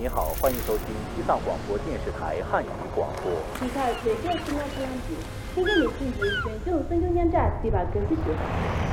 你好，欢迎收听西藏广播电视台汉语广播。 你看，随便听到这样子，听见你自己选中孙中山站对吧？更是觉得。